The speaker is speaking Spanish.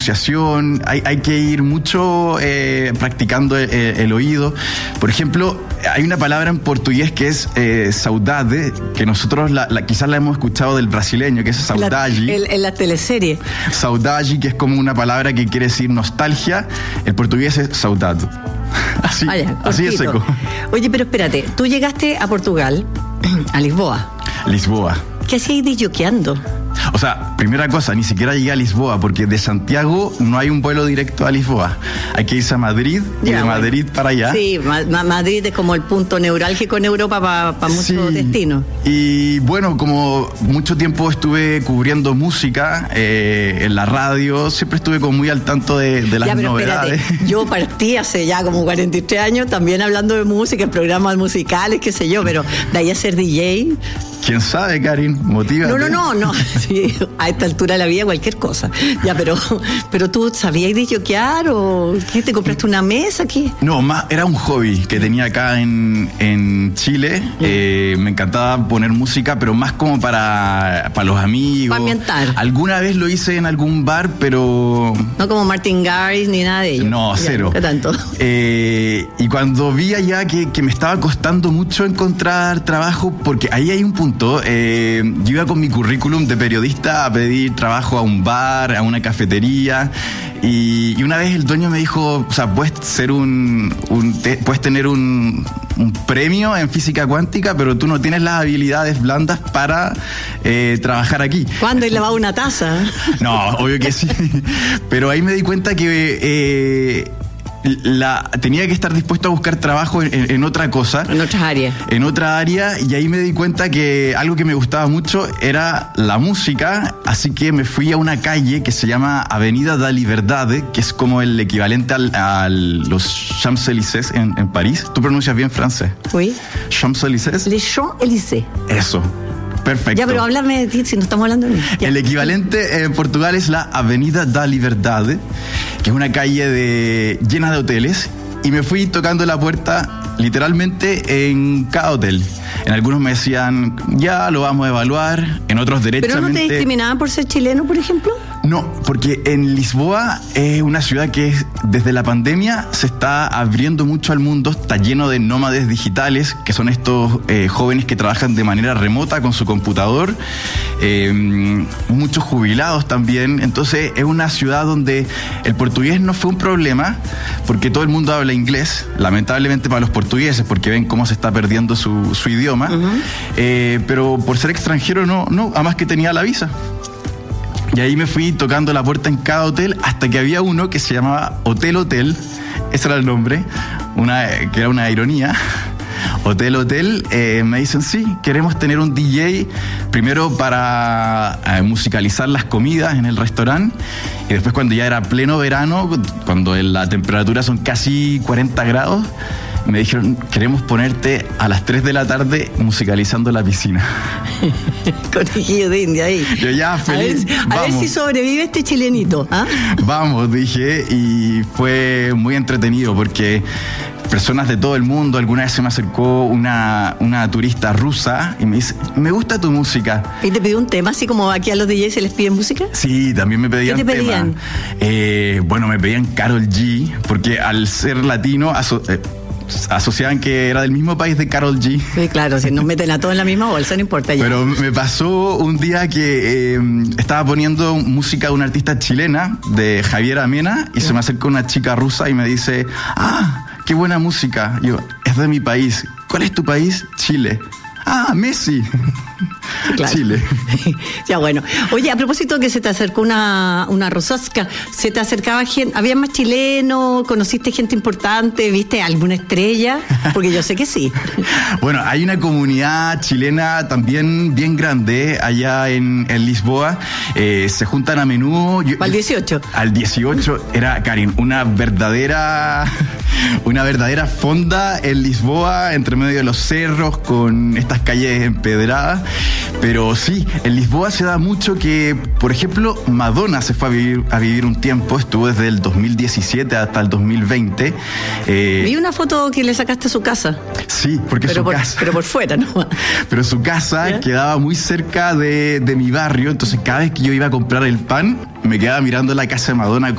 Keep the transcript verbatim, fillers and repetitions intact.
pronunciación, hay, hay que ir mucho eh, practicando el, el oído. Por ejemplo, hay una palabra en portugués que es eh, saudade, que nosotros la, la, quizás la hemos escuchado del brasileño, que es saudade. En la, la teleserie. Saudade, que es como una palabra que quiere decir nostalgia. El portugués es saudade. Así, ah, ya, así es seco. Oye, pero espérate, tú llegaste a Portugal, a Lisboa. Lisboa. ¿Qué hacías disjoqueando? O sea, primera cosa, ni siquiera llegué a Lisboa, porque de Santiago no hay un vuelo directo a Lisboa. Hay que irse a Madrid y ya, de bueno. Madrid para allá. Sí, ma- Madrid es como el punto neurálgico en Europa para pa muchos sí. destinos. Y bueno, como mucho tiempo estuve cubriendo música eh, en la radio, siempre estuve como muy al tanto de, de las ya, pero novedades. Espérate, yo partí hace ya como cuarenta y tres años también hablando de música, en programas musicales, qué sé yo, pero de ahí a ser D J... ¿Quién sabe, Karin? Motívate. No, no, no, no. Sí, a esta altura de la vida cualquier cosa. Ya, pero, pero tú sabías disjoquear o ¿qué, te compraste una mesa? ¿Qué? No, más era un hobby que tenía acá en, en Chile. Eh, me encantaba poner música, pero más como para, para los amigos. Para ambientar. Alguna vez lo hice en algún bar, pero... No como Martin Garrix ni nada de ello. No, ya, cero. ¿Qué tanto? Eh, y cuando vi allá que, que me estaba costando mucho encontrar trabajo, porque ahí hay un punto. Eh, yo iba con mi currículum de periodista a pedir trabajo a un bar, a una cafetería, y, y una vez el dueño me dijo, o sea, puedes ser un, un te, puedes tener un, un premio en física cuántica, pero tú no tienes las habilidades blandas para eh, trabajar aquí. ¿Cuándo he lavado una taza? No, obvio que sí, pero ahí me di cuenta que eh, La, tenía que estar dispuesto a buscar trabajo en, en, en otra cosa. En otras áreas. En otra área, y ahí me di cuenta que algo que me gustaba mucho era la música, así que me fui a una calle que se llama Avenida da Liberdade, que es como el equivalente al, a los Champs-Élysées en, en París. ¿Tú pronuncias bien francés? Oui. Champs-Élysées. Les Champs-Élysées. Eso. Perfecto. Ya, pero háblame de ti si no estamos hablando de mí. Ya. El equivalente en Portugal es la Avenida da Liberdade, que es una calle de, llena de hoteles, y me fui tocando la puerta literalmente en cada hotel. En algunos me decían, ya lo vamos a evaluar, en otros derechamente... ¿Pero no te discriminaban por ser chileno, por ejemplo? No, porque en Lisboa es una ciudad que desde la pandemia se está abriendo mucho al mundo, está lleno de nómades digitales, que son estos eh, jóvenes que trabajan de manera remota con su computador, eh, muchos jubilados también. Entonces es una ciudad donde el portugués no fue un problema, porque todo el mundo habla inglés, lamentablemente para los portugueses, porque ven cómo se está perdiendo su, su idioma, uh-huh. eh, pero por ser extranjero no, no, además que tenía la visa. Y ahí me fui tocando la puerta en cada hotel hasta que había uno que se llamaba Hotel Hotel, ese era el nombre, una, que era una ironía. Hotel Hotel, eh, me dicen, sí, queremos tener un D J primero para eh, musicalizar las comidas en el restaurante, y después cuando ya era pleno verano, cuando la temperatura son casi cuarenta grados, me dijeron, queremos ponerte a las tres de la tarde musicalizando la piscina. Conejillo de India ahí. Yo ya feliz. A ver, a ver si sobrevive este chilenito. ¿Ah? Vamos, dije, y fue muy entretenido porque personas de todo el mundo, alguna vez se me acercó una, una turista rusa y me dice, me gusta tu música. ¿Y te pidió un tema así como aquí a los D Js se les piden música? Sí, también me pedían ¿Qué te pedían? tema. Eh, bueno, me pedían Karol G, porque al ser latino... Aso- eh, asociaban que era del mismo país de Karol G. Sí, claro, si nos meten a todos en la misma bolsa, no importa ya. Pero me pasó un día que eh, estaba poniendo música de una artista chilena, de Javier Amena, y ¿sí? Se me acerca una chica rusa y me dice, ah, qué buena música. Yo, es de mi país. ¿Cuál es tu país? Chile. Ah, Messi. Claro. Chile. Ya, bueno. Oye, a propósito que se te acercó una, una rosasca, ¿se te acercaba gente? ¿Había más chilenos? ¿Conociste gente importante? ¿Viste alguna estrella? Porque yo sé que sí. Bueno, hay una comunidad chilena también bien grande allá en, en Lisboa. Eh, se juntan a menudo. Yo, ¿Al dieciocho? Al dieciocho era, Karin, una verdadera... Una verdadera fonda en Lisboa, entre medio de los cerros, con estas calles empedradas. Pero sí, en Lisboa se da mucho que, por ejemplo, Madonna se fue a vivir, a vivir un tiempo, estuvo desde el dos mil diecisiete hasta el dos mil veinte. Eh, Vi una foto que le sacaste a su casa. Sí, porque pero su por, casa... Pero por fuera, ¿no? Pero su casa ¿ya? Quedaba muy cerca de, de mi barrio, entonces cada vez que yo iba a comprar el pan, me quedaba mirando la casa de Madonna